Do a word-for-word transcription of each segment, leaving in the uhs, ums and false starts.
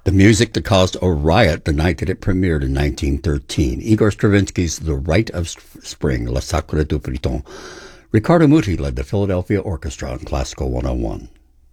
The music that caused a riot the night that it premiered in nineteen thirteen. Igor Stravinsky's The Rite of Spring, La Sacre du Printemps. Riccardo Muti led the Philadelphia Orchestra on Classical one oh one.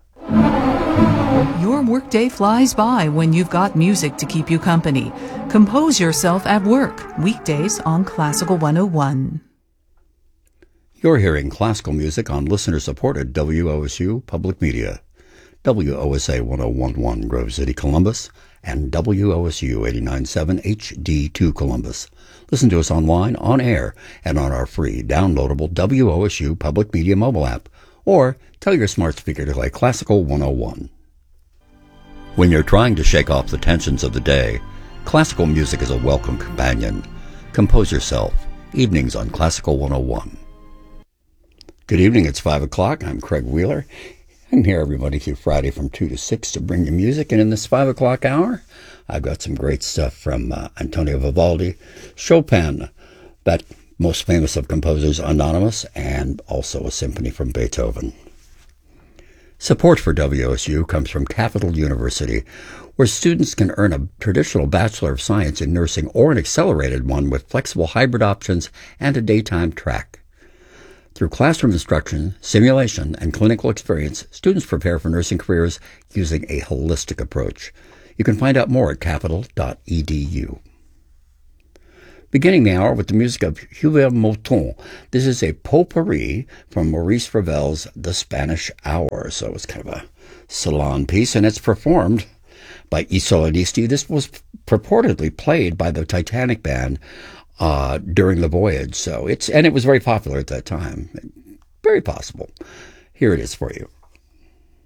Your workday flies by when you've got music to keep you company. Compose yourself at work, weekdays on Classical one oh one. You're hearing classical music on listener-supported W O S U Public Media. W O S A ten eleven Grove City, Columbus, and W O S U eighty-nine point seven H D two Columbus. Listen to us online, on air, and on our free downloadable W O S U Public Media mobile app, or tell your smart speaker to play Classical one oh one. When you're trying to shake off the tensions of the day, classical music is a welcome companion. Compose yourself. Evenings on Classical one oh one. Good evening, it's five o'clock. I'm Craig Wheeler. I'm here every Monday through Friday from two to six to bring you music. And in this five o'clock hour, I've got some great stuff from uh, Antonio Vivaldi, Chopin, that most famous of composers, Anonymous, and also a symphony from Beethoven. Support for W O S U comes from Capital University, where students can earn a traditional Bachelor of Science in Nursing or an accelerated one with flexible hybrid options and a daytime track. Through classroom instruction, simulation, and clinical experience, students prepare for nursing careers using a holistic approach. You can find out more at capital dot e d u. Beginning the hour with the music of Hubert Moton. This is a potpourri from Maurice Ravel's The Spanish Hour. So it's kind of a salon piece, and it's performed by I Solinisti. This was purportedly played by the Titanic band uh, during the voyage. So it's and it was very popular at that time. Very possible. Here it is for you.